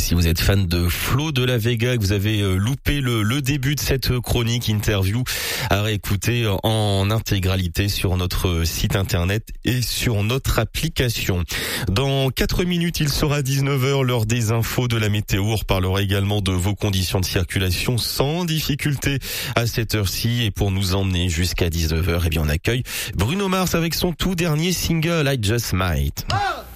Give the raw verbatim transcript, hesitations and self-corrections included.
si vous êtes fan de Flo de la Vega, que vous avez loupé le, le début de cette chronique interview, à réécouter en intégralité sur notre site internet et sur notre application. Dans quatre minutes, il sera dix-neuf heures, l'heure des infos de la météo. On reparlera également de vos conditions de circulation sans difficulté à cette heure-ci. Et pour nous emmener jusqu'à dix-neuf heures, eh bien, on accueille Bruno Mars avec son tout dernier single, I Just Might.